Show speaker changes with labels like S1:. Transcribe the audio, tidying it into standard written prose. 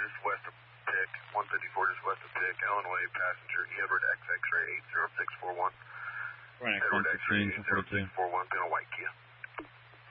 S1: just west of Pick, 154 just west of Pick, Illinois, passenger, Edward X X-ray 80641.
S2: Edward X-ray 80641,
S1: being a white Kia.